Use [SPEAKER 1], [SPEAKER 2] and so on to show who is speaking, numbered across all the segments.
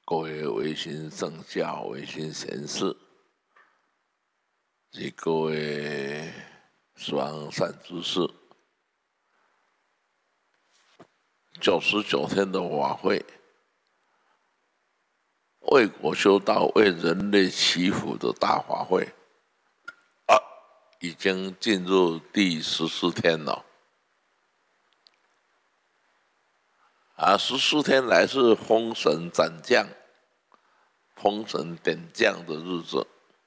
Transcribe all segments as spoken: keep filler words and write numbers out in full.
[SPEAKER 1] 各位维新圣教、维新贤士，及各位十方善知识，九十九天的法会，为国修道、为人类祈福的大法会，啊，已经进入第十四天了。啊，十四天来是封神斩将、封神点将的日子，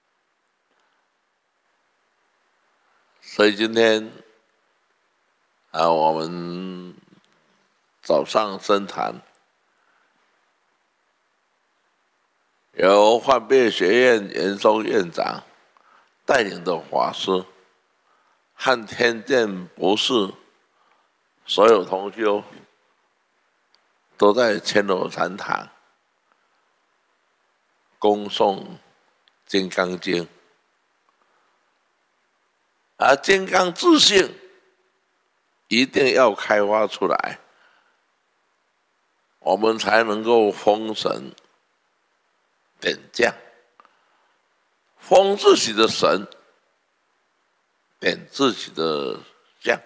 [SPEAKER 1] 所以今天啊，我们早上僧坛由幻变学院严嵩院长带领的法师和天剑博士所有同修都在千罗禅堂恭诵《金刚经》，而金刚自性一定要开发出来，我们才能够封神点将，封自己的神，点自己的将。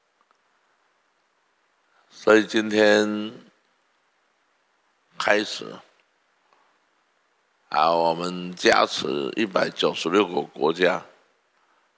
[SPEAKER 1] 所以今天开始啊，我们加持一百九十六个国家